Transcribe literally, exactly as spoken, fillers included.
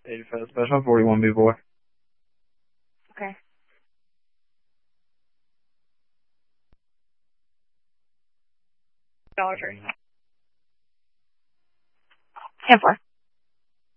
eighty-five special, forty-one B boy. Okay. Dollar Tree. ten four.